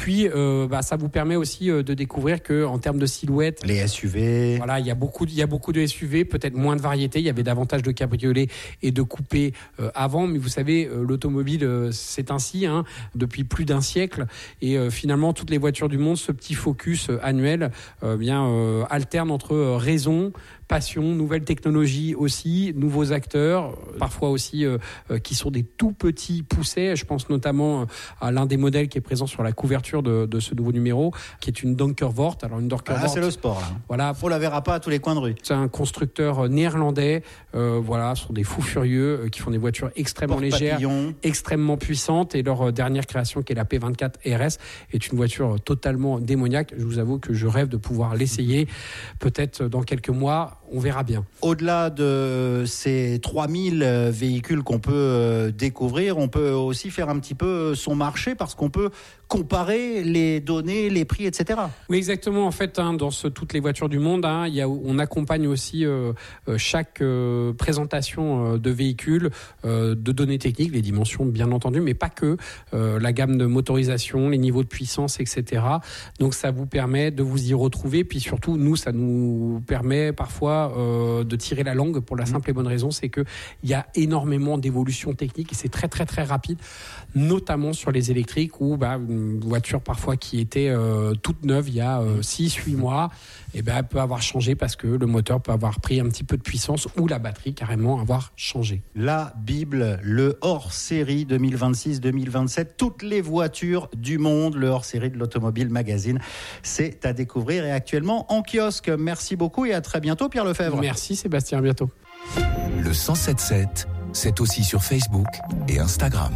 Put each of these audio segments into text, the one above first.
puis ça vous permet aussi de découvrir que en termes de silhouette, les SUV, voilà, il y a beaucoup de SUV, peut-être moins de variété. Il y avait davantage de cabriolets et de coupés avant, mais vous savez, l'automobile c'est ainsi depuis plus d'un siècle, et finalement toutes les voitures du monde, ce petit focus annuel alterne entre raison, passion, nouvelles technologies aussi, nouveaux acteurs, parfois aussi qui sont des tout petits poussets. Je pense notamment à l'un des modèles qui est présent sur la couverture de ce nouveau numéro, qui est une Donkervoort. Alors une Donkervoort, c'est le sport là. Voilà, on la verra pas à tous les coins de rue. C'est un constructeur néerlandais. Ce sont des fous furieux qui font des voitures extrêmement légères, extrêmement puissantes. Et leur dernière création, qui est la P24 RS, est une voiture totalement démoniaque. Je vous avoue que je rêve de pouvoir l'essayer. Peut-être dans quelques mois. On verra bien. Au-delà de ces 3000 véhicules qu'on peut découvrir, on peut aussi faire un petit peu son marché, parce qu'on peut comparer les données, les prix, etc. Oui, exactement. En fait, dans toutes les voitures du monde, on accompagne aussi chaque présentation de véhicules, de données techniques, les dimensions bien entendu, mais pas que, la gamme de motorisation, les niveaux de puissance, etc. Donc ça vous permet de vous y retrouver, puis surtout, nous, ça nous permet parfois de tirer la langue, pour la simple et bonne raison, c'est qu'il y a énormément d'évolutions techniques et c'est très très très rapide, notamment sur les électriques, où une voiture parfois qui était toute neuve il y a 6-8 mois, elle peut avoir changé parce que le moteur peut avoir pris un petit peu de puissance, ou la batterie carrément avoir changé. La Bible, le hors-série 2026-2027, toutes les voitures du monde, le hors-série de l'Automobile Magazine, c'est à découvrir et actuellement en kiosque. Merci beaucoup et à très bientôt, Pierre Lefebvre. Merci Sébastien, à bientôt. Le 107.7, c'est aussi sur Facebook et Instagram.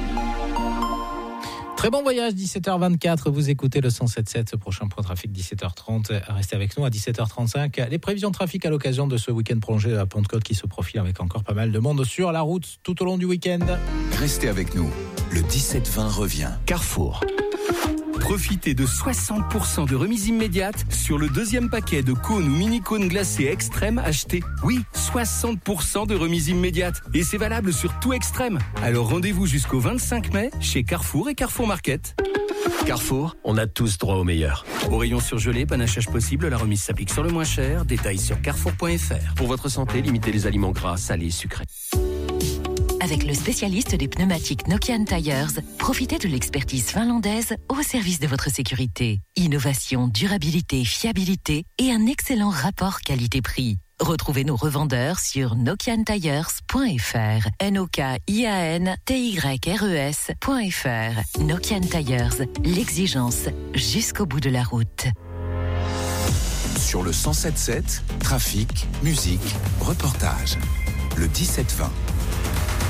Très bon voyage, 17h24, vous écoutez le 107.7, ce prochain point trafic 17h30. Restez avec nous à 17h35. Les prévisions de trafic à l'occasion de ce week-end prolongé de la Pentecôte qui se profile, avec encore pas mal de monde sur la route tout au long du week-end. Restez avec nous, le 17-20 revient. Carrefour. Profitez de 60% de remise immédiate sur le deuxième paquet de cônes ou mini-cônes glacés extrêmes achetés. Oui, 60% de remise immédiate. Et c'est valable sur tout Extrême. Alors rendez-vous jusqu'au 25 mai chez Carrefour et Carrefour Market. Carrefour, on a tous droit au meilleur. Au rayon surgelé, panachage possible, la remise s'applique sur le moins cher. Détails sur carrefour.fr. Pour votre santé, limitez les aliments gras, salés, sucrés. Avec le spécialiste des pneumatiques Nokian Tires, profitez de l'expertise finlandaise au service de votre sécurité. Innovation, durabilité, fiabilité et un excellent rapport qualité-prix. Retrouvez nos revendeurs sur nokiantires.fr. NOKIANTYRES.fr. Nokian Tires, l'exigence jusqu'au bout de la route. Sur le 107.7, trafic, musique, reportage. Le 17-20.